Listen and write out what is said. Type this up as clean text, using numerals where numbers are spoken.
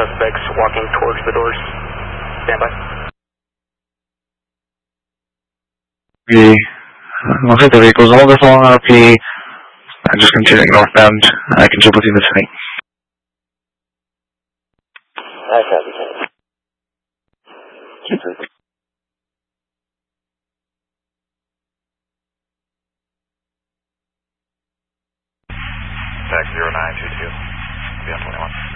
suspects walking towards the doors. Stand by. Looks like the vehicle's all this along RP. Just continuing northbound. I can jump with you in the city. I copy. Tax 0922, beyond 21.